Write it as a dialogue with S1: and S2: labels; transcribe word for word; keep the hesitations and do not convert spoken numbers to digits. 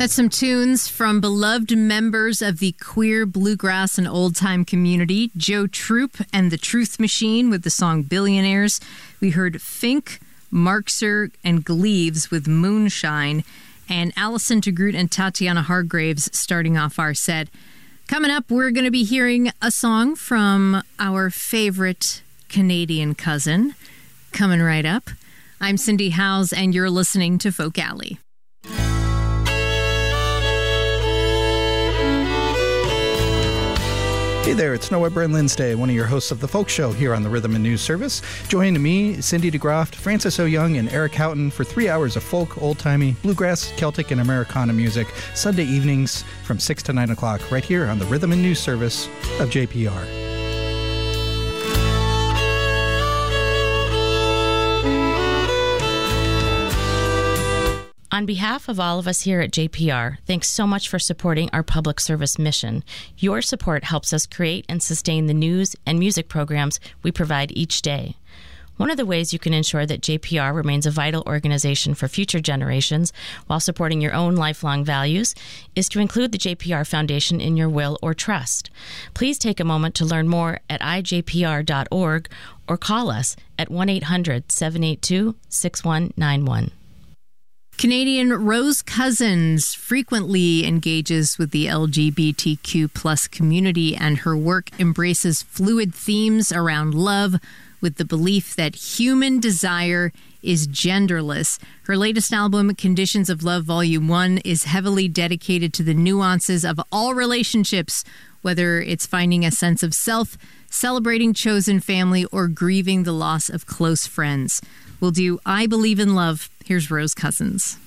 S1: That's some tunes from beloved members of the queer bluegrass and old-time community, Joe Troop and the Truth Machine with the song Billionaires. We heard Fink, Markser, and Gleaves with Moonshine, and Allison DeGroot and Tatiana Hargraves starting off our set. Coming up, we're going to be hearing a song from our favorite Canadian cousin. Coming right up. I'm Cindy Howes, and you're listening to Folk Alley.
S2: Hey there, it's Noah Byrne-Lindsay, one of your hosts of The Folk Show here on the Rhythm and News Service. Joining me, Cindy DeGroft, Francis O'Young, and Eric Houghton for three hours of folk, old-timey, bluegrass, Celtic, and Americana music, Sunday evenings from six to nine o'clock, right here on the Rhythm and News Service of J P R.
S3: On behalf of all of us here at J P R, thanks so much for supporting our public service mission. Your support helps us create and sustain the news and music programs we provide each day. One of the ways you can ensure that J P R remains a vital organization for future generations while supporting your own lifelong values is to include the J P R Foundation in your will or trust. Please take a moment to learn more at i j p r dot org or call us at one eight hundred seven eight two six one nine one.
S1: Canadian Rose Cousins frequently engages with the L G B T Q plus community, and her work embraces fluid themes around love with the belief that human desire is genderless. Her latest album, Conditions of Love Volume one, is heavily dedicated to the nuances of all relationships, whether it's finding a sense of self, celebrating chosen family, or grieving the loss of close friends. We'll do I Believe in Love. Here's Rose Cousins.